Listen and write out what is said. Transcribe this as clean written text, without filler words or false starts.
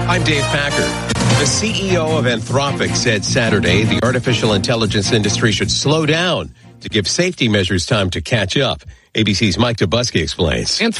I'm Dave Packer. The CEO of Anthropic said Saturday the artificial intelligence industry should slow down to give safety measures time to catch up. ABC's Mike Tobuski explains.